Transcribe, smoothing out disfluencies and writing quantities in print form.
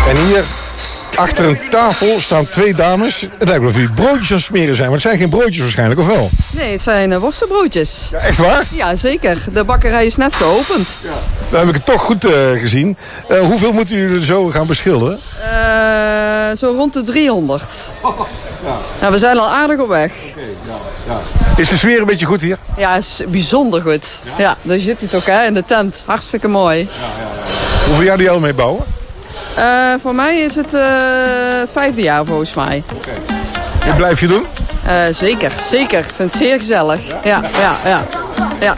En hier achter een tafel staan 2 dames. Het lijkt wel of jullie broodjes aan het smeren zijn. Maar het zijn geen broodjes waarschijnlijk, of wel? Nee, het zijn worstelbroodjes. Ja, echt waar? Ja, zeker. De bakkerij is net geopend. Ja. Dan heb ik het toch goed gezien. Hoeveel moeten jullie zo gaan beschilderen? Zo rond de 300. Ja, we zijn al aardig op weg. Is de sfeer een beetje goed hier? Ja, is bijzonder goed. Ja, daar zit het ook hè, in de tent. Hartstikke mooi. Hoeveel jaar die al mee bouwen? Voor mij is het 5e jaar volgens mij. En blijf je doen? Zeker, zeker. Ik vind het zeer gezellig. Ja.